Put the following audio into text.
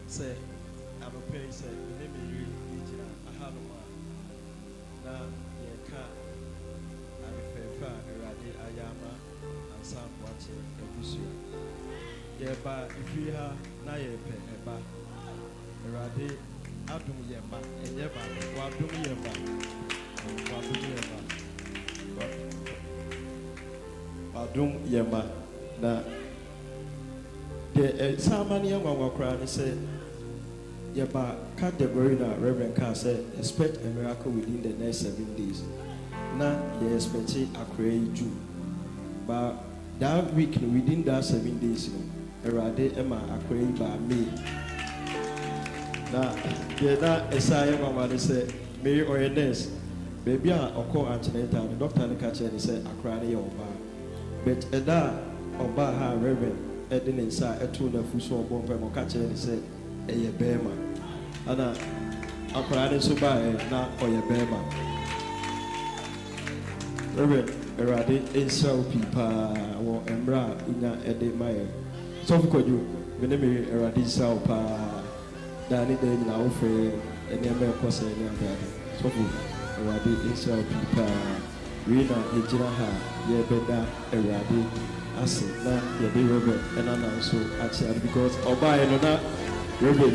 say I'm a pay say the name is I have na yɛka abɛfɛɛfɛ a Awurade ayɛ ama ansa mmoakye abusua yɛba ɛfiri ha na yɛpɛ ɛba Awurade adom yɛ ma ɛnyɛ ma wadom yɛ ma wadom yɛ ma na deɛ ɛsama ne yɛ nwanwa koraa ne sɛ yɛba ka Deborah Reverend Carr said expect a miracle within the next 7 days. Now you expect a crazy but that week within that 7 days, Erade Emma a crazy by me. Now you're not a sign of what say me or a nurse. Baby, I call antenatal. The doctor and catcher and said a cranny or bar. But a da or bar her Reverend Eden inside a tuna fuso bomb or catcher and said a bema. Ana akwara so ba na oye bema Reverend Erade Israel pipa wo embra unya ede maye so for you me name Erade Israel pa da ni de nyina wo fe ene me kwose ni abade so for Erade Israel pipa we na ejira ha ye beda Erade ase na ye be Reverend ena na so achi because oba e no na Reverend